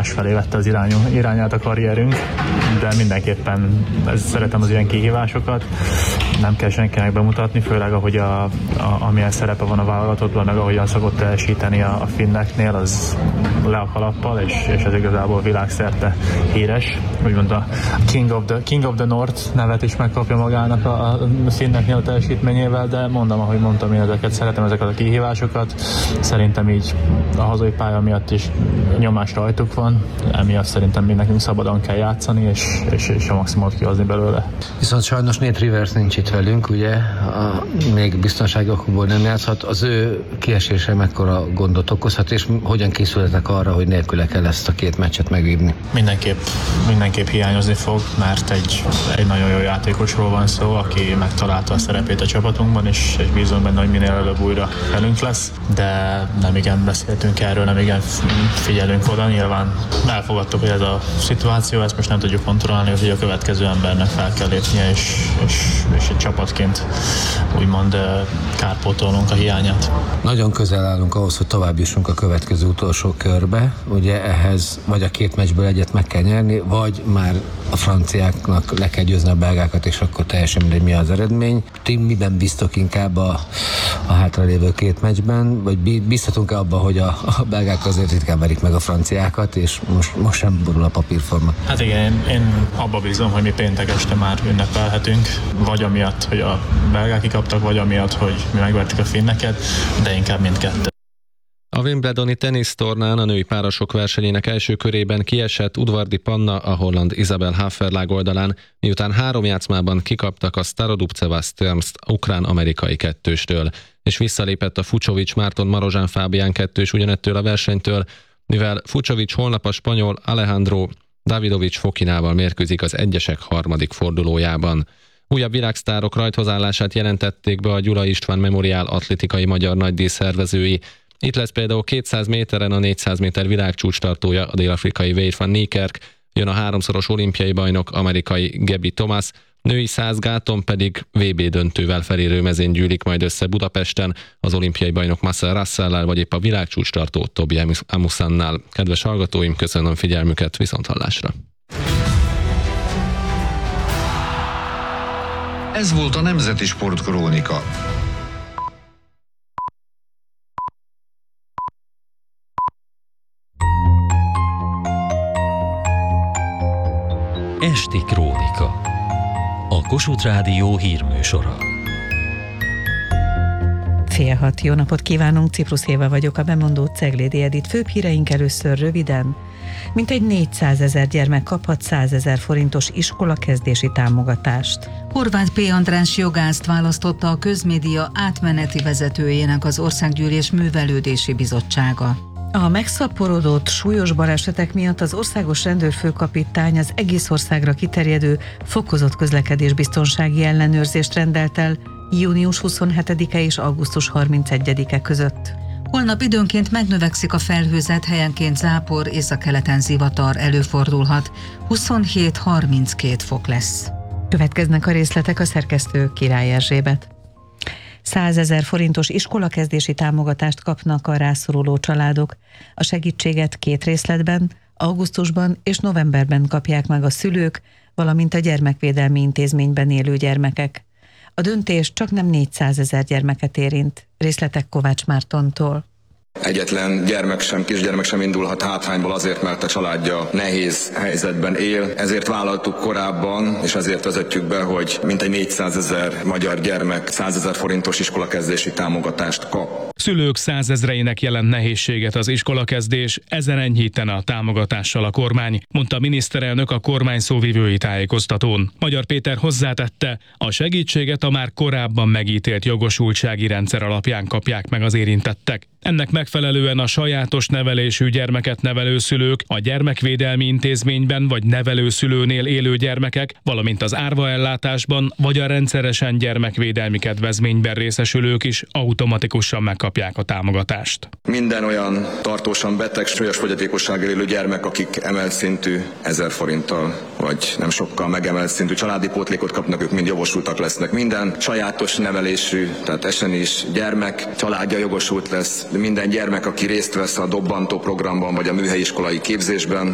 másfelé vette az irányát a karrierünk, de mindenképpen szeretem az ilyen kihívásokat. Nem kell senkinek bemutatni, főleg ahogy amilyen szerepe van a válogatottban, meg ahogyan szokott teljesíteni a finneknél, az le a kalappal, és ez igazából világszerte híres. Úgymond a King of the North nevet is megkapja magának a finneknél a teljesítményével, de mondom, ahogy mondtam, én ezeket szeretem, ezeket a kihívásokat. Szerintem így a hazai pálya miatt is nyomás rajtuk van, emiatt szerintem még nekünk szabadon kell játszani, és a maximumot kihozni belőle. Viszont sajnos Nate Rivers nincs itt velünk, ugye, még biztonsági okokból nem játszhat. Az ő kiesése mekkora gondot okozhat, és hogyan készültek arra, hogy nélküle kell ezt a két meccset megvívni? Mindenképp hiányozni fog, mert egy nagyon jó játékosról van szó, aki megtalálta a szerepét a csapatunkban, és bízom benne, hogy minél előbb újra velünk lesz, de nem igen beszéltünk erről, nem igen figyelünk oda. Nyilván elfogadtuk, hogy ez a szituáció, ezt most nem tudjuk kontrollálni, hogy a következő embernek fel kell lépnie, és egy csapatként úgymond kárpótolnunk a hiányát. Nagyon közel állunk ahhoz, hogy tovább jussunk a következő utolsó körbe. Ugye ehhez vagy a két meccsből egyet meg kell nyerni, vagy már a franciáknak le kell győzni a belgákat, és akkor teljesen mindegy, mi az eredmény. Ti miben bíztok inkább a hátralévő két meccsben, vagy bízhatunk-e abban, hogy a belgák azért ritkán verik meg a franciákat, és most sem borul a papírforma? Hát igen, én abba bízom, hogy mi péntek este már ünnepelhetünk, vagy amiatt, hogy a belgák kikaptak, vagy amiatt, hogy mi megvertük a finneket, de inkább mindkettő. A Wimbledoni tenisztornán a női párosok versenyének első körében kiesett Udvardi Panna a holland Isabel Haferlág oldalán, miután 3 játszmában kikaptak a Starodubceva Stearns ukrán-amerikai kettőstől, és visszalépett a Fucsovics Márton Marozsán Fábián kettős ugyanettől a versenytől, mivel Fucsovics holnap a spanyol Alejandro Davidovics Fokinával mérkőzik az egyesek harmadik fordulójában. Újabb világsztárok rajthozállását jelentették be a Gyula István Memoriál atlétikai magyar nagydíj szervezői. Itt lesz például 200 méteren a 400 méter világcsúcs tartója, a dél-afrikai Wade van Niekerk, jön a 3-szoros olimpiai bajnok amerikai Gaby Thomas, női 100 gáton pedig VB döntővel felérő mezén gyűlik majd össze Budapesten az olimpiai bajnok Marcel Russell-lel, vagy épp a világcsúcs tartó Tobi Amusannál. Kedves hallgatóim, köszönöm figyelmüket, viszonthallásra! Ez volt a Nemzeti Sportkrónika. Esti Krónika. A Kossuth Rádió hírműsora. 5:30. Jó napot kívánunk, Ciprusz Éva vagyok, a bemondó Ceglédi Edit. Főbb híreink először röviden. Mintegy 400 000 gyermek kaphat 100 000 forintos iskolakezdési támogatást. Horváth P. András jogászt választotta a Közmédia átmeneti vezetőjének az Országgyűlés Művelődési Bizottsága. A megszaporodott súlyos balesetek miatt az országos rendőrfőkapitány az egész országra kiterjedő fokozott közlekedésbiztonsági ellenőrzést rendelt el június 27-e és augusztus 31-e között. Holnap időnként megnövekszik a felhőzet, helyenként zápor, északkeleten zivatar előfordulhat. 27-32 fok lesz. Következnek a részletek, a szerkesztő Király Erzsébet. 100 000 forintos iskolakezdési támogatást kapnak a rászoruló családok. A segítséget 2 részletben, augusztusban és novemberben kapják meg a szülők, valamint a gyermekvédelmi intézményben élő gyermekek. A döntés csak nem 400 000 gyermeket érint. Részletek Kovács Mártontól. Egyetlen gyermek sem, kisgyermek sem indulhat hátrányból azért, mert a családja nehéz helyzetben él. Ezért vállaltuk korábban, és ezért vezetjük be, hogy mintegy 400 000 magyar gyermek 100 000 forintos iskolakezdési támogatást kap. Szülők 100 000-einek jelent nehézséget az iskolakezdés, ezen enyhítene a támogatással a kormány, mondta a miniszterelnök a kormány szóvivői tájékoztatón. Magyar Péter hozzátette, a segítséget a már korábban megítélt jogosultsági rendszer alapján kapják meg az érintettek. Ennek megfelelően a sajátos nevelésű gyermeket nevelő szülők, a gyermekvédelmi intézményben vagy nevelőszülőnél élő gyermekek, valamint az árvaellátásban vagy a rendszeresen gyermekvédelmi kedvezményben részesülők is automatikusan megkapják a támogatást. Minden olyan tartósan beteg, súlyos fogyatékossággal élő gyermek, akik emelt szintű 1000 forinttal, vagy nem sokkal megemelt szintű családi pótlékot kapnak, ők mind jogosultak lesznek. Minden sajátos nevelésű, tehát esenis gyermek családja jogosult lesz. Minden gyermek, aki részt vesz a dobbantó programban vagy a műhelyiskolai képzésben,